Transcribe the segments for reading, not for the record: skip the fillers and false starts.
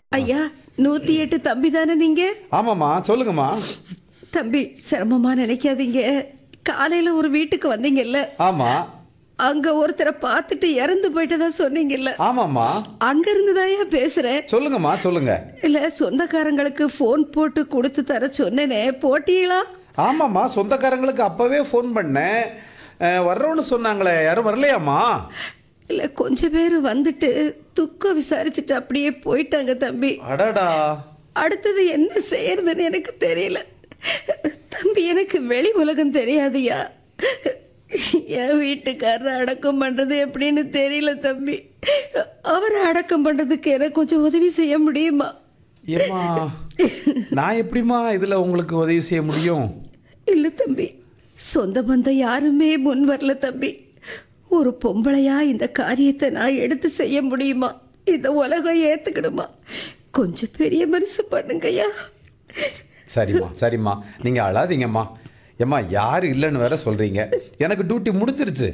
ஐயா, 108 தம்பி தானே நீங்க? ஆமாம்மா, சொல்லுங்கம்மா. தம்பி, சிரமமா நினைக்காதீங்க. காலையில ஒரு வீட்டுக்கு வந்தீங்கல்ல, ஆமா. அங்க ஒருத்தரை பார்த்துட்டு இறந்து போயிட்டதா சொன்னீங்கல்ல, ஆமாம்மா, அங்க இருந்துதாயா பேசுறேன். சொல்லுங்கம்மா, சொல்லுங்க. இல்ல, சொந்தக்காரங்களுக்கு போன் போட்டு கொடுத்து தர சொன்னேனே, போட்டீங்களா? ஆமாம்மா, சொந்தக்காரங்களுக்கு அப்பவே ஃபோன் பண்ணேன். வர்றோன்னு சொன்னாங்களே, யாரும் வரலையாம்மா? இல்ல, கொஞ்சம் பேர் வந்துட்டு துக்கம் விசாரிச்சுட்டு அப்படியே போயிட்டாங்க தம்பி. அடடா. அடுத்தது என்ன செய்யறதுன்னு எனக்கு தெரியல தம்பி. எனக்கு வெளி உலகம் தெரியாதுயா. என் வீட்டுக்காரரை அடக்கம் பண்றது எப்படின்னு தெரியல தம்பி. அவரை அடக்கம் பண்றதுக்கு எனக்கு கொஞ்சம் உதவி செய்ய முடியுமா? ஏம்மா, நான் எப்படிம்மா இதுல உங்களுக்கு உதவி செய்ய முடியும்? இல்ல தம்பி, சொந்த பந்தம் யாருமே முன் வரல தம்பி. ஒரு பொம்பளையா இந்த காரியத்தை நான் எடுத்து செய்ய முடியுமா? இந்த உலகம் ஏத்துக்கிடுமா? கொஞ்சம் பெரிய மனசு பண்ணுங்கய்யா. சரிம்மா, சரிம்மா, நீங்க அழாதீங்கம்மா. ஏம்மா, யார் இல்லைன்னு வேற சொல்றீங்க. எனக்கு டியூட்டி முடிஞ்சிருச்சு.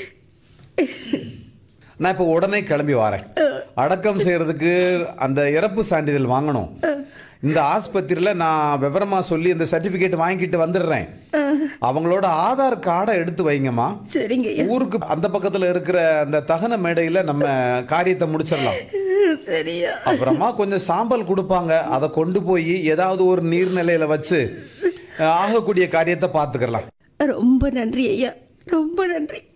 நான் இப்போ உடனே கிளம்பி வரேன். அடக்கம் செய்யறதுக்கு அந்த இறப்பு சான்றிதழ் வாங்கணும். இந்த ஆஸ்பத்திரியில் நான் விவரமா சொல்லி இந்த சர்டிபிகேட் வாங்கிட்டு வந்துடுறேன். அவங்களோட ஆதார் கார்டை எடுத்து வைங்கம்மா. சரிங்க. ஊருக்கு அந்த பக்கத்தில் இருக்கிற அந்த தகன மேடையில் நம்ம காரியத்தை முடிச்சிடலாம். சரியா? அப்புறமா கொஞ்சம் சாம்பல் கொடுப்பாங்க, அதை கொண்டு போய் ஏதாவது ஒரு நீர்நிலையில வச்சு ஆகக்கூடிய காரியத்தை பார்த்துக்கலாம். ரொம்ப நன்றி ஐயா, ரொம்ப நன்றி.